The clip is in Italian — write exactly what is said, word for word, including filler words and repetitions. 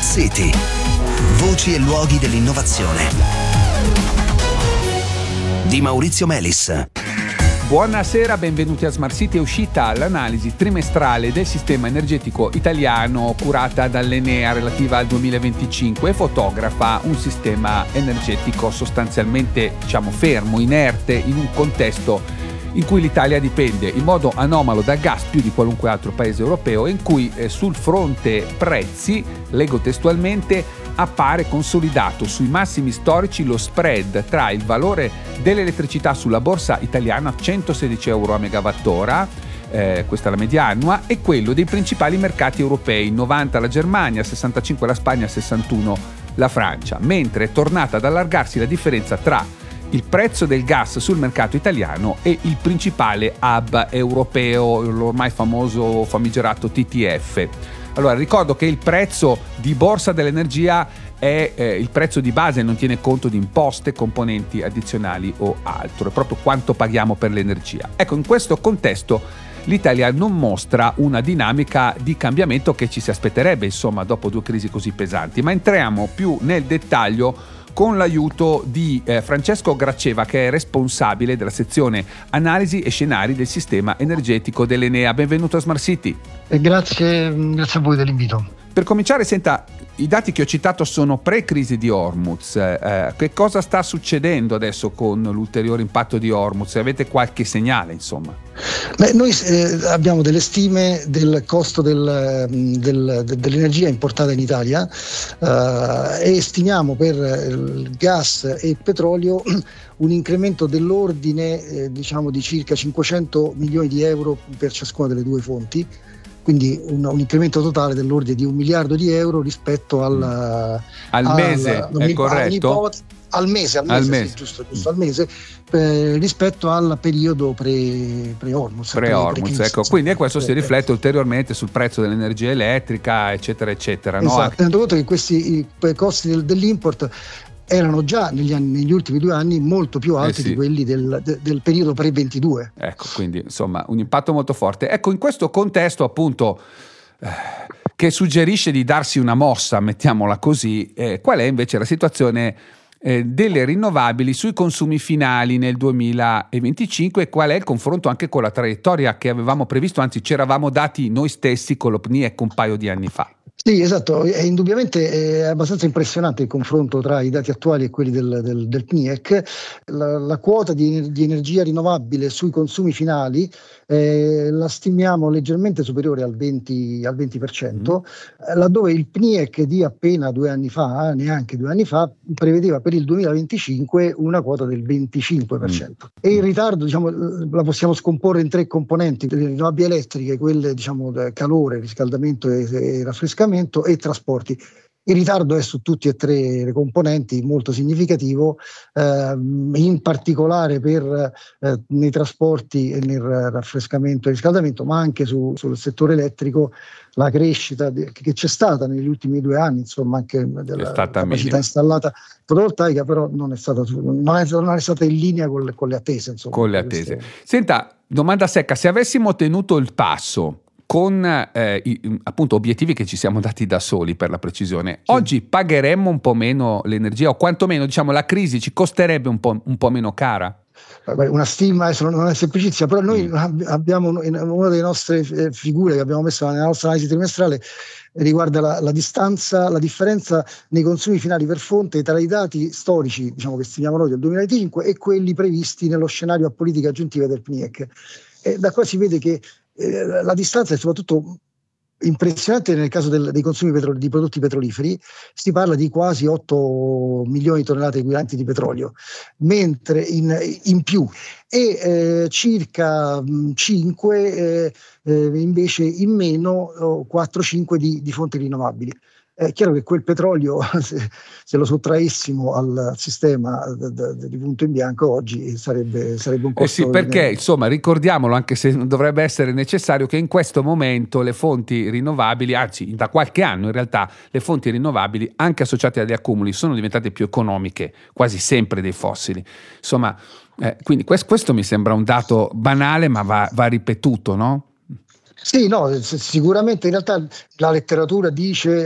City. Voci e luoghi dell'innovazione. Di Maurizio Melis. Buonasera, benvenuti a Smart City. È uscita l'analisi trimestrale del sistema energetico italiano curata dall'Enea relativa al duemilaventicinque e fotografa un sistema energetico sostanzialmente, diciamo, fermo, inerte in un contesto in cui l'Italia dipende in modo anomalo dal gas più di qualunque altro paese europeo e in cui eh, sul fronte prezzi, leggo testualmente, appare consolidato sui massimi storici lo spread tra il valore dell'elettricità sulla borsa italiana, centosedici euro a megawattora, eh, questa è la media annua, e quello dei principali mercati europei, novanta la Germania, sessantacinque la Spagna, sessantuno la Francia, mentre è tornata ad allargarsi la differenza tra il prezzo del gas sul mercato italiano e il principale hub europeo, l'ormai famoso famigerato T T F. Allora, ricordo che il prezzo di borsa dell'energia è eh, il prezzo di base, non tiene conto di imposte, componenti addizionali o altro, è proprio quanto paghiamo per l'energia. Ecco, in questo contesto l'Italia non mostra una dinamica di cambiamento che ci si aspetterebbe, insomma, dopo due crisi così pesanti, ma entriamo più nel dettaglio con l'aiuto di eh, Francesco Gracceva, che è responsabile della sezione analisi e scenari del sistema energetico dell'Enea. Benvenuto a Smart City. E grazie, grazie a voi dell'invito. Per cominciare, senta, i dati che ho citato sono pre-crisi di Hormuz. Eh, che cosa sta succedendo adesso con l'ulteriore impatto di Hormuz? Avete qualche segnale, insomma? Beh, noi eh, abbiamo delle stime del costo del, del, dell'energia importata in Italia eh, e stimiamo per il gas e il petrolio un incremento dell'ordine eh, diciamo di circa cinquecento milioni di euro per ciascuna delle due fonti. Quindi un, un incremento totale dell'ordine di un miliardo di euro rispetto al, al al mese, al, è corretto? Al mese, al mese, al sì, mese. giusto, giusto, al mese eh, rispetto al periodo pre, pre-Hormuz. Pre-Hormuz, pre, ecco, quindi questo si riflette ulteriormente sul prezzo dell'energia elettrica, eccetera, eccetera. Esatto, no? tenendo conto che questi i costi del, dell'import erano già negli, anni, negli ultimi due anni molto più alti eh sì. di quelli del, de, del periodo pre ventidue. Ecco, quindi insomma un impatto molto forte. Ecco, in questo contesto appunto eh, che suggerisce di darsi una mossa, mettiamola così, eh, qual è invece la situazione eh, delle rinnovabili sui consumi finali nel duemilaventicinque e qual è il confronto anche con la traiettoria che avevamo previsto, anzi ci eravamo dati noi stessi con l'O P N I E C un paio di anni fa? Sì, esatto, è indubbiamente è abbastanza impressionante il confronto tra i dati attuali e quelli del, del, del P N I E C. La, la quota di, di energia rinnovabile sui consumi finali eh, la stimiamo leggermente superiore al venti, al venti per cento, mm. laddove il P N I E C di appena due anni fa, neanche due anni fa, prevedeva per il duemilaventicinque una quota del venticinque per cento. Mm. E il ritardo, diciamo, la possiamo scomporre in tre componenti: le rinnovabili elettriche, quelle, diciamo, calore, riscaldamento e, e raffrescamento, e trasporti. Il ritardo è su tutti e tre le componenti molto significativo, eh, in particolare per eh, nei trasporti e nel raffrescamento e riscaldamento, ma anche su, sul settore elettrico la crescita de, che c'è stata negli ultimi due anni, insomma, anche della capacità minima installata fotovoltaica, però non è stata, non è, non è stata in linea con le, con le attese. Insomma, con le attese. Queste... Senta, domanda secca: se avessimo tenuto il passo con eh, i, appunto obiettivi che ci siamo dati da soli, per la precisione, sì. oggi pagheremmo un po' meno l'energia, o quantomeno, diciamo, la crisi ci costerebbe un po', un po' meno cara? Una stima non è semplicissima, però noi mm. abbiamo una delle nostre figure che abbiamo messo nella nostra analisi trimestrale riguarda la, la distanza, la differenza nei consumi finali per fonte tra i dati storici, diciamo, che stimiamo noi del duemilaventicinque e quelli previsti nello scenario a politiche aggiuntive del P N I E C. E da qua si vede che eh, la distanza è soprattutto impressionante nel caso del, dei consumi petro- di prodotti petroliferi. Si parla di quasi otto milioni di tonnellate equivalenti di petrolio, mentre in, in più e eh, circa mh, cinque eh, eh, invece in meno, quattro cinque di, di fonti rinnovabili. È chiaro che quel petrolio, se, se lo sottraessimo al sistema d- d- di punto in bianco, oggi sarebbe, sarebbe un costo. Eh sì, perché ne... insomma, ricordiamolo, anche se non dovrebbe essere necessario, che in questo momento le fonti rinnovabili, anzi da qualche anno in realtà, le fonti rinnovabili anche associate agli accumuli sono diventate più economiche quasi sempre dei fossili. Insomma, eh, quindi questo, questo mi sembra un dato banale, ma va, va ripetuto, no? Sì, no, sicuramente in realtà la letteratura dice